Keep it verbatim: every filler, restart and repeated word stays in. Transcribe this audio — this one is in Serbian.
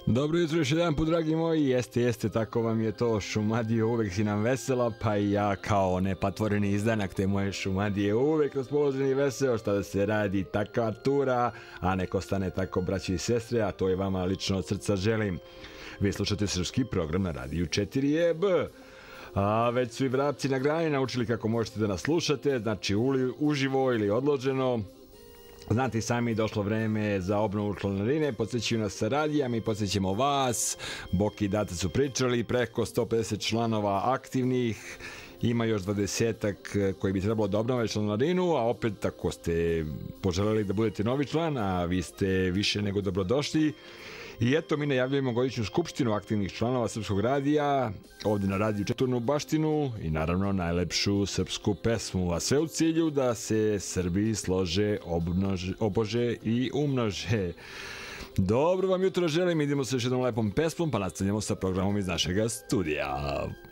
Dobro jutro još jedan put, dragi moji, jeste, jeste, tako vam je to, Šumadija uvek si nam vesela, pa i ja kao nepatvoreni izdanak te moje Šumadije uvek raspoložen i veseo, šta da se radi takva tura, a neko stane tako braći i sestre, a to je vama lično od srca želim. Vi slušate srpski program na radiju četiri E B. A već su i vrapci na grani naučili kako možete da nas slušate, znači uživo ili odloženo. Znate i sami, došlo vreme za obnovu članarine, podsjećaju nas sa radija, mi podsjećamo vas, Boki i Data su pričali, preko sto pedeset članova aktivnih, ima još dvadesetak koji bi trebalo da obnove članarinu, a opet ako ste poželjeli da budete novi član, a vi ste više nego dobrodošli. I eto, mi najavljujemo godišnju skupštinu aktivnih članova Srpskog radija, ovde na radiju Četvrnu baštinu i naravno najlepšu srpsku pesmu, a sve u cilju da se Srbi slože, obnože, obože i umnože. Dobro vam jutro želim, idemo sa još jednom lepom pesmom, pa nastavljamo sa programom iz našega studija.